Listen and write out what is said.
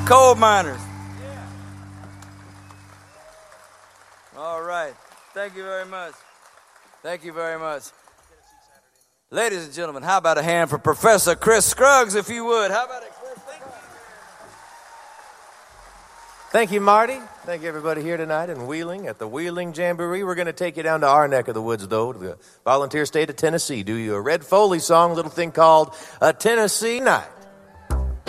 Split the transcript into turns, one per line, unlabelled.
coal miners. All right. Thank you very much. Thank you very much. Ladies and gentlemen, how about a hand for Professor Chris Scruggs, if you would? How about it, Chris?
Thank you, Marty. Thank you, everybody here tonight in Wheeling at the Wheeling Jamboree. We're going to take you down to our neck of the woods, though, to the volunteer state of Tennessee. Do you a Red Foley song, a little thing called A Tennessee Night.